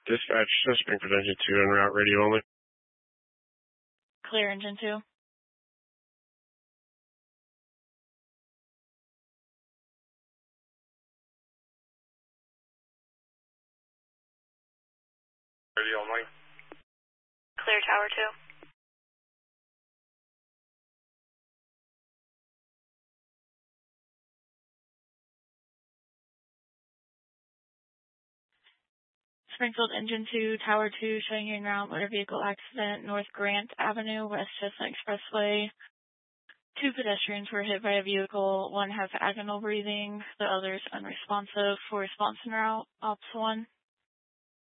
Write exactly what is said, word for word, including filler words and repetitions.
Dispatch, Springfield Engine two en route, radio only. Clear Engine two. Radio only. Clear Tower two. Springfield Engine two, Tower two, showing en route, motor vehicle accident, North Grant Avenue, West Chestnut Expressway. Two pedestrians were hit by a vehicle. One has agonal breathing. The other is unresponsive. For response en route, Ops one.